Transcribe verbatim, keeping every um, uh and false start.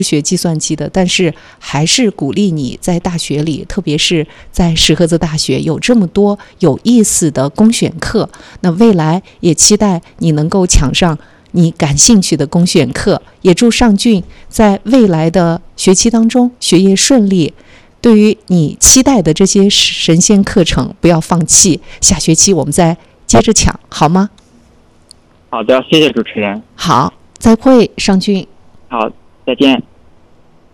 学计算机的，但是还是鼓励你在大学里，特别是在石河子大学有这么多有意思的公选课。那未来也期待你能够抢上你感兴趣的公选课，也祝尚俊在未来的学期当中学业顺利。对于你期待的这些神仙课程，不要放弃，下学期我们再接着抢，好吗？ 好的，谢谢主持人。 好，再会，尚俊。 好，再见。